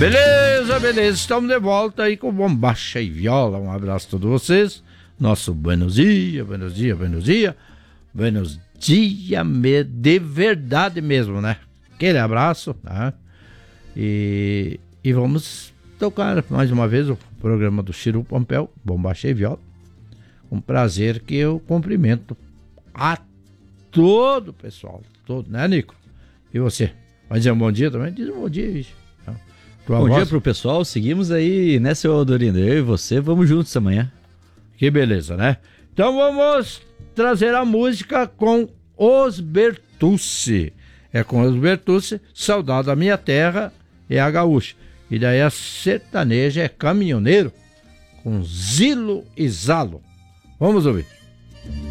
Beleza, beleza. Estamos de volta aí com Bombacha e Viola. Um abraço a todos vocês. Nosso buenos dias, buenos dias, buenos dias. Buenos dias de verdade mesmo, né? Aquele abraço, tá? E vamos tocar mais uma vez o programa do Chiru Pompeu, Bombacha e Viola. Um prazer que eu cumprimento a todo o pessoal. Todo, né, Nico? E você? Vai dizer um bom dia também? Diz um bom dia, bicho. Bom dia pro pessoal, seguimos aí, né, seu Aldorino? Eu e você, vamos juntos amanhã. Que beleza, né? Então vamos trazer a música com Os Bertucci. É com Os Bertucci, Saudade da Minha Terra é a gaúcha. E daí a sertaneja é Caminhoneiro, com Zilo e Zalo. Vamos ouvir.